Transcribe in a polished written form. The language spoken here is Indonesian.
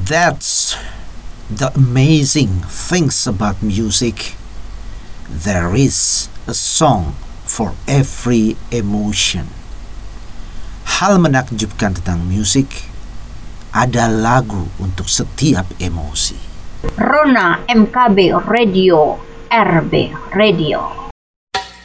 That's the amazing things about music. There is a song for every emotion. Hal menakjubkan tentang musik, ada lagu untuk setiap emosi. Rona MKB Radio, RB Radio.